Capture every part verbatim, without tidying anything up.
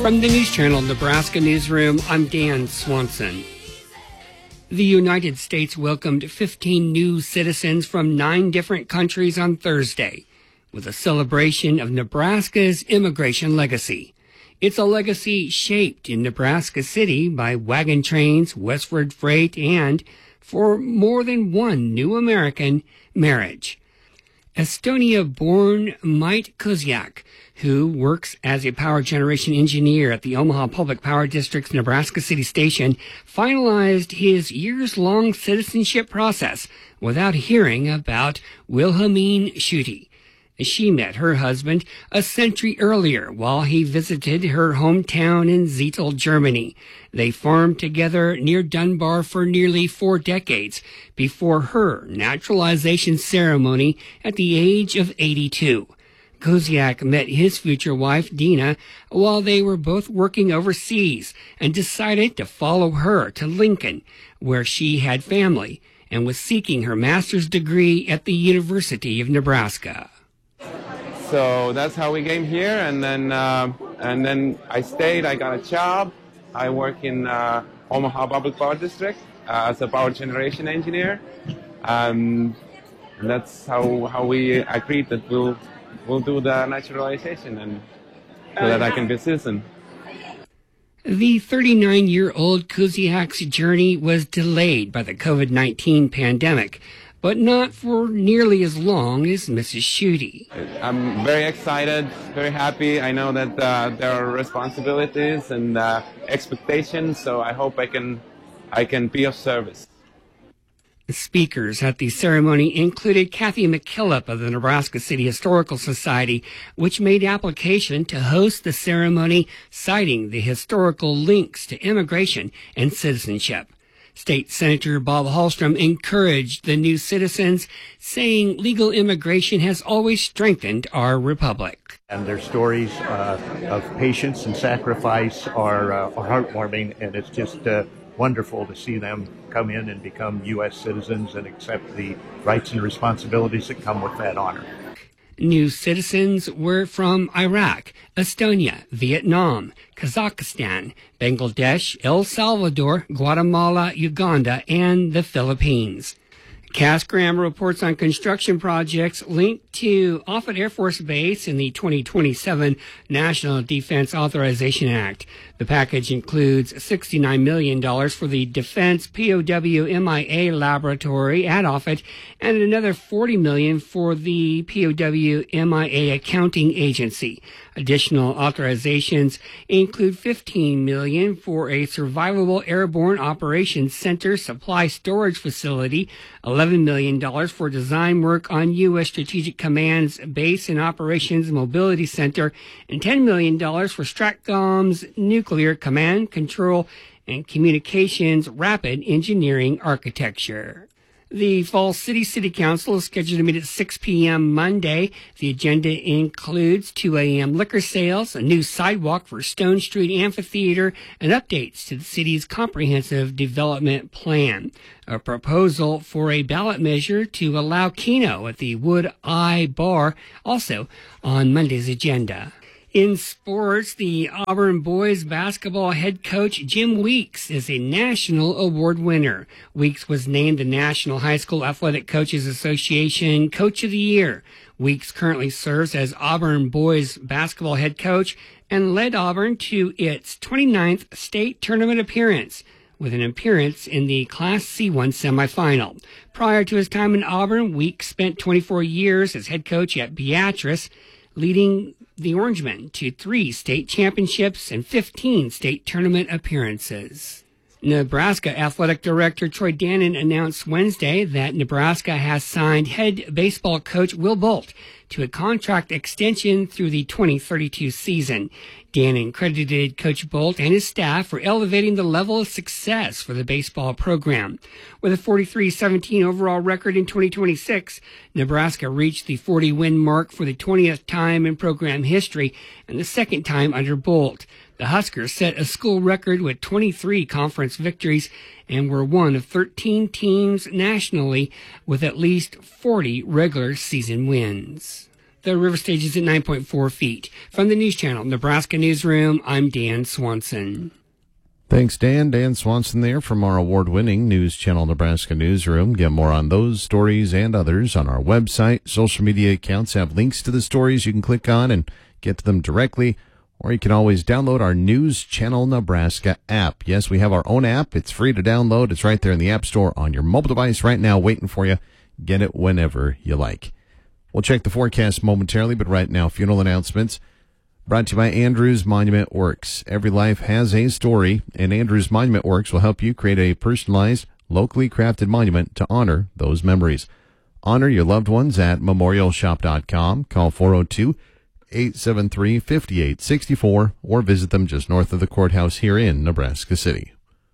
From the News Channel Nebraska Newsroom, I'm Dan Swanson. The United States welcomed fifteen new citizens from nine different countries on Thursday, with a celebration of Nebraska's immigration legacy. It's a legacy shaped in Nebraska City by wagon trains, westward freight, and, for more than one new American, marriage. Estonia-born Mite Kuziak, who works as a power generation engineer at the Omaha Public Power District's Nebraska City Station, finalized his years-long citizenship process without hearing about Wilhelmine Schutte. She met her husband a century earlier while he visited her hometown in Zietl, Germany. They farmed together near Dunbar for nearly four decades before her naturalization ceremony at the age of eighty-two. Kuziak met his future wife, Dina, while they were both working overseas and decided to follow her to Lincoln, where she had family, and was seeking her master's degree at the University of Nebraska. So that's how we came here, and then uh, and then I stayed. I got a job. I work in uh, Omaha Public Power District uh, as a power generation engineer, um, and that's how how we agreed that we'll we'll do the naturalization, and so that I can be a citizen. The thirty-nine-year-old Kuziak's journey was delayed by the COVID nineteen pandemic, but not for nearly as long as Missus Schutte. I'm very excited, very happy. I know that uh, there are responsibilities and uh, expectations, so I hope I can, I can be of service. Speakers at the ceremony included Kathy McKillop of the Nebraska City Historical Society, which made application to host the ceremony, citing the historical links to immigration and citizenship. State Senator Bob Hallstrom encouraged the new citizens, saying legal immigration has always strengthened our republic. And their stories uh, of patience and sacrifice are, uh, are heartwarming, and it's just uh, wonderful to see them come in and become U S citizens and accept the rights and responsibilities that come with that honor. New citizens were from Iraq, Estonia, Vietnam, Kazakhstan, Bangladesh, El Salvador, Guatemala, Uganda, and the Philippines. Cass Graham reports on construction projects linked to Offutt Air Force Base in the twenty twenty-seven National Defense Authorization Act. The package includes sixty-nine million dollars for the Defense P O W M I A laboratory at Offutt and another forty million dollars for the P O W M I A accounting agency. Additional authorizations include fifteen million dollars for a survivable airborne operations center supply storage facility, eleven million dollars for design work on U S Strategic Command's Base and Operations Mobility Center, and ten million dollars for STRATCOM's Nuclear Command, Control, and Communications Rapid Engineering Architecture. The Falls City City Council is scheduled to meet at six p.m. Monday. The agenda includes two a.m. liquor sales, a new sidewalk for Stone Street Amphitheater, and updates to the city's comprehensive development plan. A proposal for a ballot measure to allow Keno at the Wood Eye Bar, also on Monday's agenda. In sports, the Auburn boys basketball head coach Jim Weeks is a national award winner. Weeks was named the National High School Athletic Coaches Association Coach of the Year. Weeks currently serves as Auburn boys basketball head coach and led Auburn to its twenty-ninth state tournament appearance, with an appearance in the Class C one semifinal. Prior to his time in Auburn, Weeks spent twenty-four years as head coach at Beatrice, leading the Orangemen to three state championships and fifteen state tournament appearances. Nebraska Athletic Director Troy Dannon announced Wednesday that Nebraska has signed head baseball coach Will Bolt to a contract extension through the twenty thirty-two season. Dannon credited Coach Bolt and his staff for elevating the level of success for the baseball program. With a forty-three seventeen overall record in twenty twenty-six, Nebraska reached the forty-win mark for the twentieth time in program history and the second time under Bolt. The Huskers set a school record with twenty-three conference victories and were one of thirteen teams nationally with at least forty regular season wins. The river stage is at nine point four feet. From the News Channel, Nebraska Newsroom, I'm Dan Swanson. Thanks, Dan. Dan Swanson there from our award-winning News Channel Nebraska Newsroom. Get more on those stories and others on our website. Social media accounts have links to the stories you can click on and get to them directly. Or you can always download our News Channel Nebraska app. Yes, we have our own app. It's free to download. It's right there in the App Store on your mobile device right now, waiting for you. Get it whenever you like. We'll check the forecast momentarily, but right now, funeral announcements. Brought to you by Andrews Monument Works. Every life has a story, and Andrews Monument Works will help you create a personalized, locally crafted monument to honor those memories. Honor your loved ones at memorial shop dot com. Call four oh two, eight seven three, five eight six four or visit them just north of the courthouse here in Nebraska City.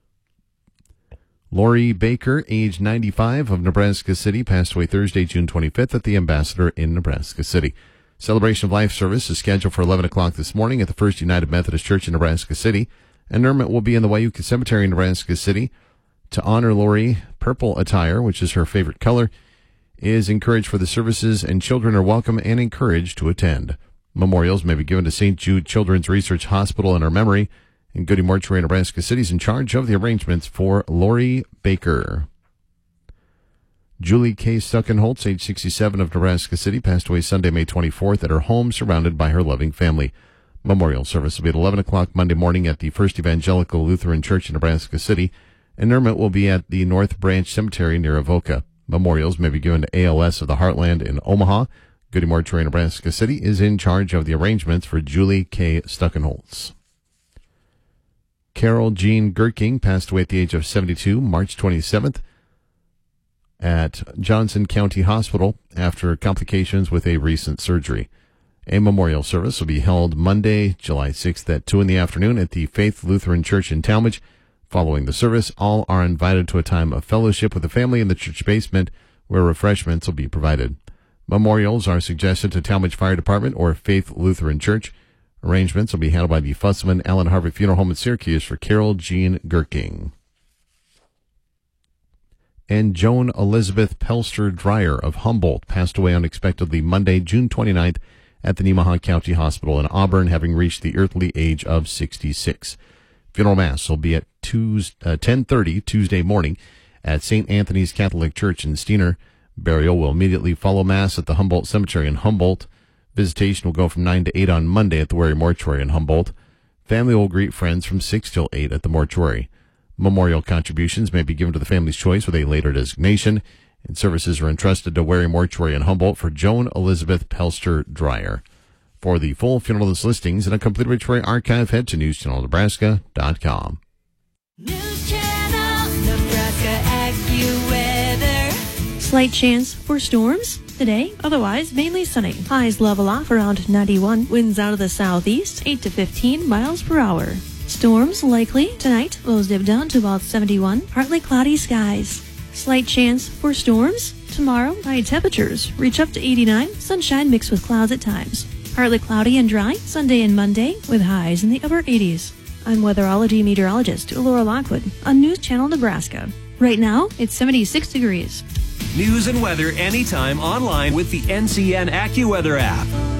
Lori Baker, age ninety-five, of Nebraska City, passed away Thursday, June twenty-fifth at the Ambassador in Nebraska City. Celebration of Life service is scheduled for eleven o'clock this morning at the First United Methodist Church in Nebraska City. Interment will be in the Wayuka Cemetery in Nebraska City. To honor Lori, purple attire, which is her favorite color, is encouraged for the services, and children are welcome and encouraged to attend. Memorials may be given to Saint Jude Children's Research Hospital in her memory, and Goody Mortuary, Nebraska City is in charge of the arrangements for Lori Baker. Julie K. Stuckenholtz, age sixty-seven, of Nebraska City, passed away Sunday, May twenty-fourth, at her home, surrounded by her loving family. Memorial service will be at eleven o'clock Monday morning at the First Evangelical Lutheran Church in Nebraska City. Interment will be at the North Branch Cemetery near Avoca. Memorials may be given to A L S of the Heartland in Omaha. Goody Mortuary, Nebraska City is in charge of the arrangements for Julie K. Stuckenholtz. Carol Jean Gerking passed away at the age of seventy-two, March twenty-seventh. At Johnson County Hospital after complications with a recent surgery. A memorial service will be held Monday, July sixth at two in the afternoon at the Faith Lutheran Church in Talmadge. Following the service, all are invited to a time of fellowship with the family in the church basement where refreshments will be provided. Memorials are suggested to Talmadge Fire Department or Faith Lutheran Church. Arrangements will be handled by the Fussman Allen Harvey Funeral Home in Syracuse for Carol Jean Gerking. And Joan Elizabeth Pelster Dreyer of Humboldt passed away unexpectedly Monday, June twenty-ninth at the Nemaha County Hospital in Auburn, having reached the earthly age of sixty-six. Funeral Mass will be at uh, ten thirty Tuesday morning at Saint Anthony's Catholic Church in Steiner. Burial will immediately follow Mass at the Humboldt Cemetery in Humboldt. Visitation will go from nine to eight on Monday at the Wary Mortuary in Humboldt. Family will greet friends from six till eight at the mortuary. Memorial contributions may be given to the family's choice with a later designation, and services are entrusted to Wary Mortuary in Humboldt for Joan Elizabeth Pelster Dreyer. For the full funeral list listings and a complete obituary archive, head to news channel nebraska dot com. News Channel Nebraska AccuWeather. Slight chance for storms today, otherwise mainly sunny. Highs level off around ninety-one. Winds out of the southeast, eight to fifteen miles per hour. Storms likely tonight. Lows dip down to about seventy-one. Partly cloudy skies. Slight chance for storms tomorrow. High temperatures reach up to eighty-nine. Sunshine mixed with clouds at times. Partly cloudy and dry Sunday and Monday with highs in the upper eighties. I'm weatherology meteorologist Laura Lockwood on News Channel Nebraska. Right now, it's seventy-six degrees. News and weather anytime online with the N C N AccuWeather app.